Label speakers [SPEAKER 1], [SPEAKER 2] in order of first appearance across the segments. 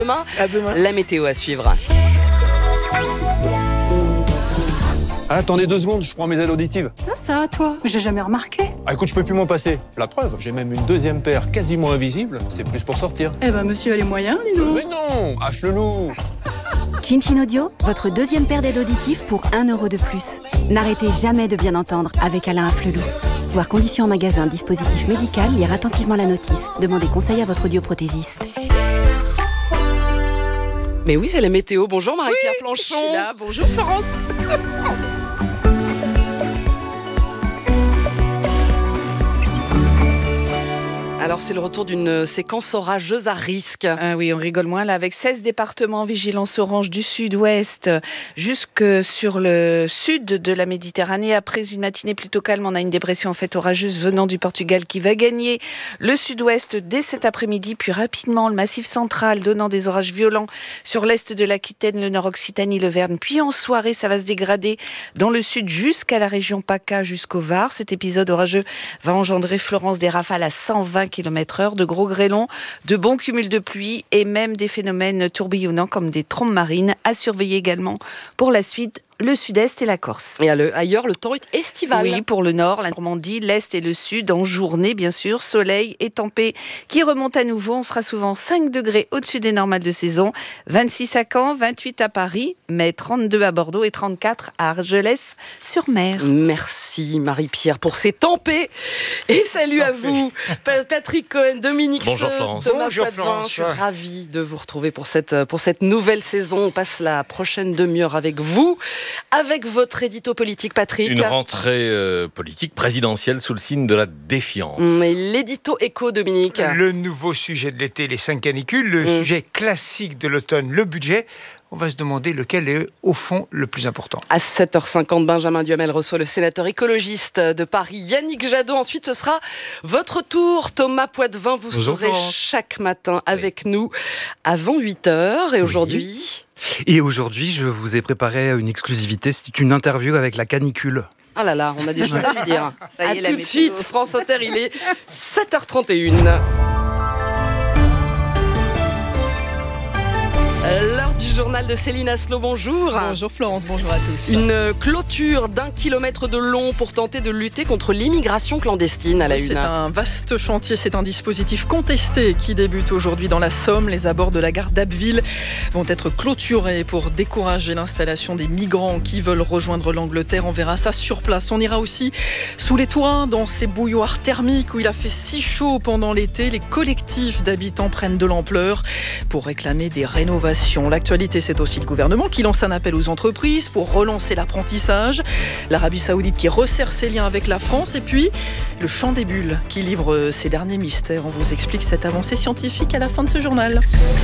[SPEAKER 1] Demain,
[SPEAKER 2] À demain.
[SPEAKER 1] la météo à suivre.
[SPEAKER 3] Attendez 2 secondes, je prends mes aides auditives.
[SPEAKER 4] Ça, toi, j'ai jamais remarqué.
[SPEAKER 3] Ah, écoute, je peux plus m'en passer. La preuve, j'ai même une deuxième paire quasiment invisible. C'est plus pour sortir.
[SPEAKER 4] Eh ben, monsieur a les moyens, dis donc.
[SPEAKER 3] Mais non, affle-loup.
[SPEAKER 5] Chin Audio, votre deuxième paire d'aides auditives pour 1 euro de plus. N'arrêtez jamais de bien entendre avec Alain Afflelou. Voir conditions en magasin, dispositif médical, lire attentivement la notice. Demandez conseil à votre audioprothésiste.
[SPEAKER 1] Mais oui, c'est la météo. Bonjour Marie-Pierre Planchon.
[SPEAKER 2] Je suis là. Bonjour Florence.
[SPEAKER 1] Alors, c'est le retour d'une séquence orageuse à risque.
[SPEAKER 2] Ah oui, on rigole moins là, avec 16 départements en vigilance orange du sud-ouest jusque sur le sud de la Méditerranée. Après une matinée plutôt calme, on a une dépression en fait orageuse venant du Portugal qui va gagner le sud-ouest dès cet après-midi, puis rapidement le massif central donnant des orages violents sur l'est de l'Aquitaine, le nord Occitanie, le Verne. Puis en soirée, ça va se dégrader dans le sud jusqu'à la région PACA, jusqu'au Var. Cet épisode orageux va engendrer, Florence, des rafales à 120 km/h, de gros grêlons, de bons cumuls de pluie et même des phénomènes tourbillonnants comme des trombes marines à surveiller également pour la suite. Le sud-est et la Corse.
[SPEAKER 1] Et ailleurs, le temps est estival.
[SPEAKER 2] Oui, pour le nord, la Normandie, l'est et le sud, en journée bien sûr, soleil et tempête qui remontent à nouveau. On sera souvent 5 degrés au-dessus des normales de saison, 26 à Caen, 28 à Paris, mais 32 à Bordeaux et 34 à Argelès-sur-Mer.
[SPEAKER 1] Merci Marie-Pierre pour ces tempêtes. Et salut à vous, Patrick Cohen, Dominique
[SPEAKER 6] Bonjour
[SPEAKER 1] Seux,
[SPEAKER 6] Florence.
[SPEAKER 1] Thomas
[SPEAKER 2] Bonjour
[SPEAKER 1] Poitvin.
[SPEAKER 2] Florence.
[SPEAKER 1] Je suis ravie de vous retrouver pour cette nouvelle saison. On passe la prochaine demi-heure avec vous. Avec votre édito politique, Patrick.
[SPEAKER 6] Une rentrée politique présidentielle sous le signe de la défiance.
[SPEAKER 1] Mais l'édito éco, Dominique.
[SPEAKER 7] Le nouveau sujet de l'été, les 5 canicules, le sujet classique de l'automne, le budget. On va se demander lequel est au fond le plus important.
[SPEAKER 1] À 7h50, Benjamin Duhamel reçoit le sénateur écologiste de Paris, Yannick Jadot. Ensuite, ce sera votre tour, Thomas Poitvin. Vous
[SPEAKER 6] Bonjour,
[SPEAKER 1] serez
[SPEAKER 6] Florence.
[SPEAKER 1] chaque matin avec nous avant 8h. Et aujourd'hui...
[SPEAKER 8] Et aujourd'hui, je vous ai préparé une exclusivité, c'est une interview avec la canicule.
[SPEAKER 1] Ah là là, on a des choses à lui dire.
[SPEAKER 2] Ça y est,
[SPEAKER 1] À
[SPEAKER 2] la
[SPEAKER 1] tout de
[SPEAKER 2] météo.
[SPEAKER 1] suite, France Inter, il est 7h31. L'heure du journal de Céline Aslo, bonjour.
[SPEAKER 4] Bonjour Florence, bonjour à tous.
[SPEAKER 1] Une clôture d'1 kilomètre de long pour tenter de lutter contre l'immigration clandestine à la
[SPEAKER 4] Oui,
[SPEAKER 1] une.
[SPEAKER 4] c'est un vaste chantier, c'est un dispositif contesté qui débute aujourd'hui dans la Somme. Les abords de la gare d'Abbeville vont être clôturés pour décourager l'installation des migrants qui veulent rejoindre l'Angleterre. On verra ça sur place. On ira aussi sous les toits, dans ces bouilloires thermiques où il a fait si chaud pendant l'été. Les collectifs d'habitants prennent de l'ampleur pour réclamer des rénovations. L'actualité, c'est aussi le gouvernement qui lance un appel aux entreprises pour relancer l'apprentissage. L'Arabie Saoudite qui resserre ses liens avec la France. Et puis, le champ des bulles qui livre ses derniers mystères. On vous explique cette avancée scientifique à la fin de ce journal.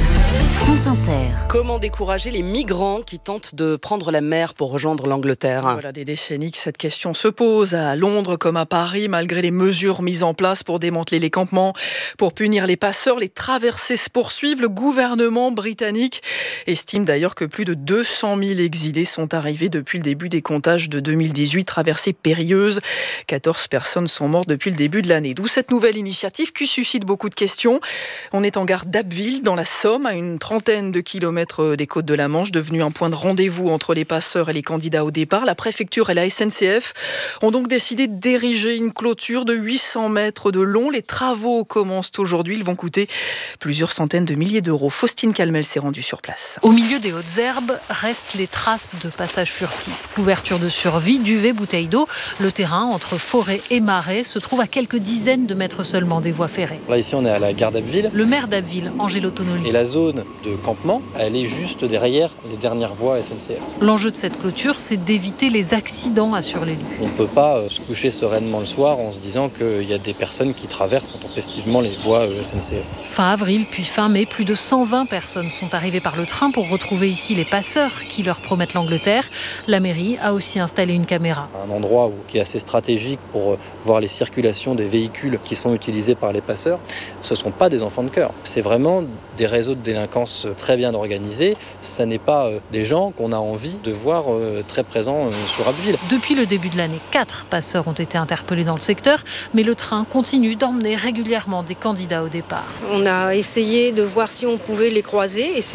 [SPEAKER 5] France Inter.
[SPEAKER 1] Comment décourager les migrants qui tentent de prendre la mer pour rejoindre l'Angleterre ?
[SPEAKER 4] Voilà des décennies que cette question se pose à Londres comme à Paris, malgré les mesures mises en place pour démanteler les campements, pour punir les passeurs. Les traversées se poursuivent. Le gouvernement britannique estime d'ailleurs que plus de 200 000 exilés sont arrivés depuis le début des comptages de 2018. Traversée périlleuse, 14 personnes sont mortes depuis le début de l'année. D'où cette nouvelle initiative qui suscite beaucoup de questions. On est en gare d'Abbeville, dans la Somme, à une trentaine de kilomètres des côtes de la Manche, devenu un point de rendez-vous entre les passeurs et les candidats au départ. La préfecture et la SNCF ont donc décidé d'ériger une clôture de 800 mètres de long. Les travaux commencent aujourd'hui. Ils vont coûter plusieurs centaines de milliers d'euros. Faustine Calmel s'est rendue sur place.
[SPEAKER 9] Au milieu des hautes herbes restent les traces de passages furtifs. Couverture de survie, duvet, bouteilles d'eau. Le terrain, entre forêt et marais, se trouve à quelques dizaines de mètres seulement des voies ferrées.
[SPEAKER 10] Là, ici, on est à la gare d'Abbeville.
[SPEAKER 9] Le maire d'Abbeville, Angelo Tonoli.
[SPEAKER 10] Et la zone de campement, elle est juste derrière les dernières voies SNCF.
[SPEAKER 9] L'enjeu de cette clôture, c'est d'éviter les accidents, assure l'élu.
[SPEAKER 10] On ne peut pas se coucher sereinement le soir en se disant qu'il y a des personnes qui traversent intempestivement les voies SNCF.
[SPEAKER 9] Fin avril, puis fin mai, plus de 120 personnes sont arrivées par le train pour retrouver ici les passeurs qui leur promettent l'Angleterre. La mairie a aussi installé une caméra.
[SPEAKER 10] Un endroit qui est assez stratégique pour voir les circulations des véhicules qui sont utilisés par les passeurs. Ce ne sont pas des enfants de cœur. C'est vraiment des réseaux de délinquance très bien organisés. Ce n'est pas des gens qu'on a envie de voir très présents sur Abbeville.
[SPEAKER 9] Depuis le début de l'année, 4 passeurs ont été interpellés dans le secteur, mais le train continue d'emmener régulièrement des candidats au départ.
[SPEAKER 11] On a essayé de voir si on pouvait les croiser et